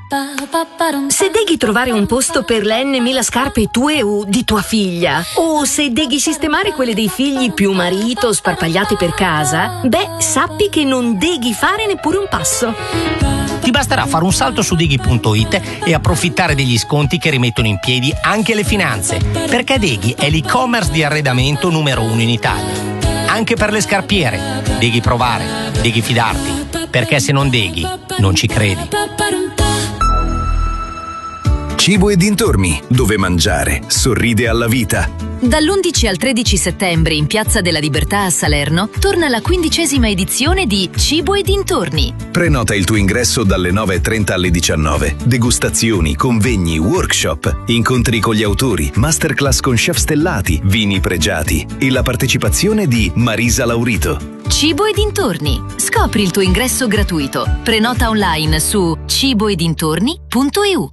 Se devi trovare un posto per le N.000 scarpe tue o di tua figlia, o se devi sistemare quelle dei figli più marito sparpagliate per casa, beh, sappi che non devi fare neppure un passo. Ti basterà fare un salto su Deghi.it e approfittare degli sconti che rimettono in piedi anche le finanze, perché Deghi è l'e-commerce di arredamento numero 1 in Italia. Anche per le scarpiere, devi provare, devi fidarti, perché se non Deghi, non ci credi. Cibo e dintorni, dove mangiare sorride alla vita. Dall'11 al 13 settembre in Piazza della Libertà a Salerno torna la 15ª edizione di Cibo e dintorni. Prenota il tuo ingresso dalle 9:30 alle 19. Degustazioni, convegni, workshop, incontri con gli autori, masterclass con chef stellati, vini pregiati e la partecipazione di Marisa Laurito. Cibo e dintorni. Scopri il tuo ingresso gratuito. Prenota online su ciboedintorni.eu.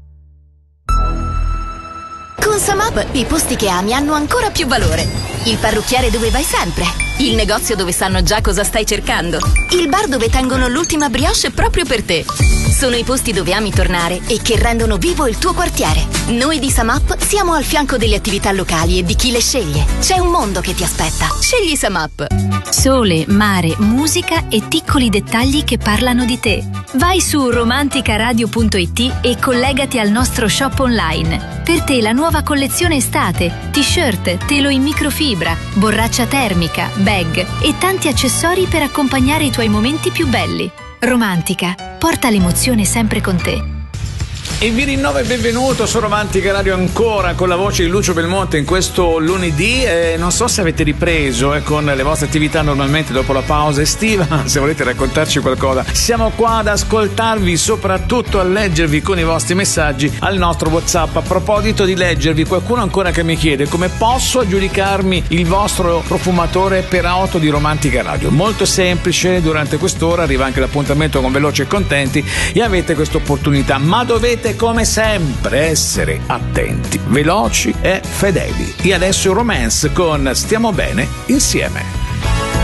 Con Samap i posti che ami hanno ancora più valore. Il parrucchiere dove vai sempre. Il negozio dove sanno già cosa stai cercando. Il bar dove tengono l'ultima brioche proprio per te. Sono i posti dove ami tornare e che rendono vivo il tuo quartiere. Noi di Samap siamo al fianco delle attività locali e di chi le sceglie. C'è un mondo che ti aspetta. Scegli Samap. Sole, mare, musica e piccoli dettagli che parlano di te. Vai su romanticaradio.it e collegati al nostro shop online. Per te la nuova collezione estate, t-shirt, telo in microfibra, borraccia termica, bag e tanti accessori per accompagnare i tuoi momenti più belli. Romantica, porta l'emozione sempre con te. E vi rinnovo il benvenuto su Romantica Radio ancora con la voce di Lucio Belmonte in questo lunedì. Non so se avete ripreso con le vostre attività normalmente dopo la pausa estiva, se volete raccontarci qualcosa. Siamo qua ad ascoltarvi, soprattutto a leggervi con i vostri messaggi al nostro WhatsApp. A proposito di leggervi, qualcuno ancora che mi chiede come posso aggiudicarmi il vostro profumatore per auto di Romantica Radio. Molto semplice, durante quest'ora arriva anche l'appuntamento con Veloci e Contenti e avete questa opportunità, ma dovete come sempre essere attenti, veloci e fedeli. E adesso Romance con Stiamo bene insieme.